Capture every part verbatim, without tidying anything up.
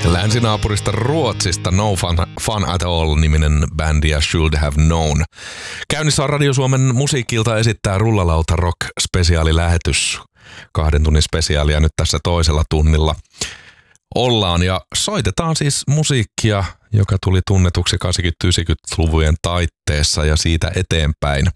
Länsinaapurista Ruotsista No Fun, Fun at All-niminen bändi ja Should Have Known. Käynnissä on Radio Suomen musiikilta esittää Rullalauta Rock-spesiaalilähetys. Kahden tunnin spesiaalia nyt tässä toisella tunnilla ollaan ja soitetaan siis musiikkia, joka tuli tunnetuksi kahdeksankymmentä-yhdeksänkymmentäluvujen taitteessa ja siitä eteenpäin.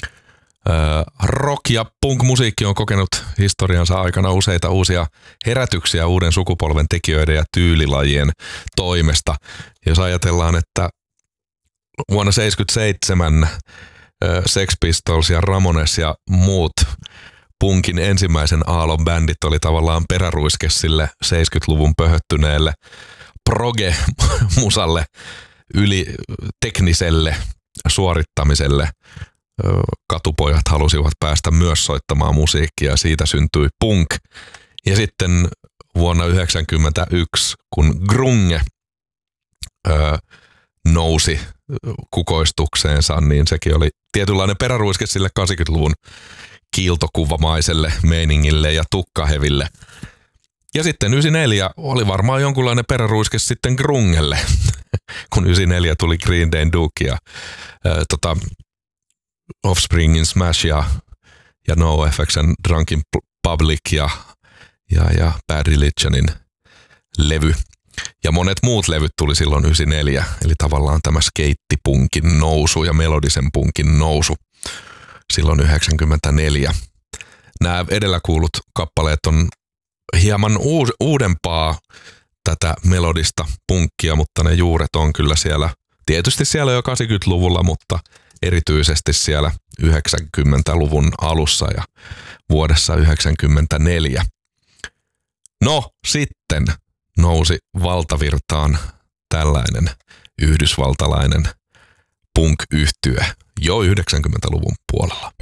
Rock- ja punk-musiikki on kokenut historiansa aikana useita uusia herätyksiä uuden sukupolven tekijöiden ja tyylilajien toimesta. Jos ajatellaan, että vuonna seitsemänkymmentäseitsemän Sex Pistols ja Ramones ja muut punkin ensimmäisen aallon bändit oli tavallaan peräruiske sille seitsemänkymmentäluvun pöhöttyneelle proge-musalle, yli tekniselle suorittamiselle. Katupojat halusivat päästä myös soittamaan musiikkia ja siitä syntyi punk. Ja sitten vuonna yhdeksänkymmentäyksi, kun grunge öö, nousi kukoistukseensa, niin sekin oli tietynlainen peräruiske sille kahdeksankymmentäluvun kiiltokuvamaiselle meiningille ja tukkaheville. Ja sitten yhdeksänkymmentäneljä oli varmaan jonkunlainen peräruiske sitten grungelle, kun yhdeksänkymmentäneljä tuli Green Dayn Duke ja öö, tota, Offspringin Smash ja, ja NoFX:n Drunken Public ja, ja, ja Bad Religionin levy. Ja monet muut levyt tuli silloin yhdeksänkymmentäneljä, eli tavallaan tämä skeittipunkin nousu ja melodisen punkin nousu silloin yhdeksänkymmentäneljä. Nämä edellä kuulut kappaleet on hieman uus, uudempaa tätä melodista punkkia, mutta ne juuret on kyllä siellä, tietysti siellä jo kahdeksankymmentäluvulla, mutta erityisesti siellä yhdeksänkymmentäluvun alussa ja vuodessa yhdeksänkymmentäneljä. No sitten nousi valtavirtaan tällainen yhdysvaltalainen punk-yhtye jo yhdeksänkymmentäluvun puolella.